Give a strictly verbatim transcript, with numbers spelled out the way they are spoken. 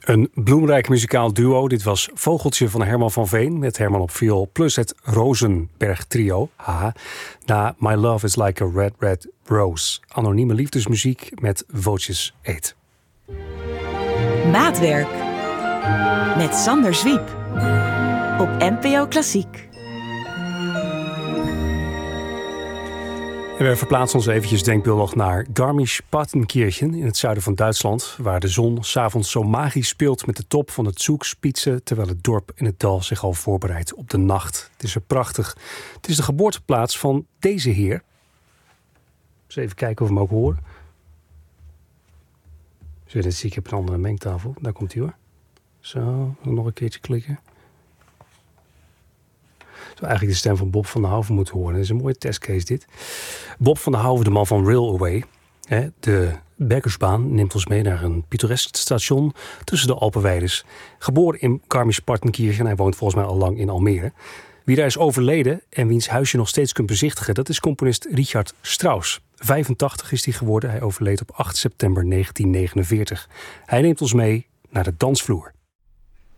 Een bloemrijk muzikaal duo. Dit was Vogeltje van Herman van Veen met Herman op viool plus het Rosenberg trio. Haha. Na My Love is Like a Red Red Rose. Anonieme liefdesmuziek met Vootjes Eet. Maatwerk met Sander Zwiep op N P O Klassiek. En we verplaatsen ons eventjes denkbeeldig naar Garmisch-Partenkirchen in het zuiden van Duitsland, waar de zon 's avonds zo magisch speelt met de top van het Zugspitze, terwijl het dorp in het dal zich al voorbereidt op de nacht. Het is er prachtig. Het is de geboorteplaats van deze heer. Eens even kijken of we hem ook horen. Zo, dit zie ik op een andere mengtafel. Daar komt hij hoor. Zo, nog een keertje klikken. Zou eigenlijk de stem van Bob van der Houven moeten horen. Dat is een mooie testcase dit. Bob van der Houven, de man van Railway. De Berkersbaan neemt ons mee naar een pittoresk station tussen de Alpenweides. Geboren in Garmisch-Partenkirchen. Hij woont volgens mij al lang in Almere. Wie daar is overleden en wiens huis je nog steeds kunt bezichtigen, dat is componist Richard Strauss. vijfentachtig is hij geworden. Hij overleed op acht september negentien negenenveertig. Hij neemt ons mee naar de dansvloer.